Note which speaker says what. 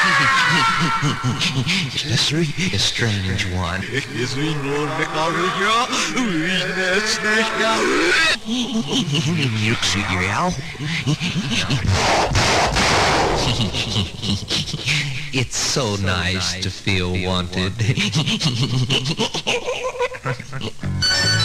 Speaker 1: Just a strange one. It's so nice to feel wanted.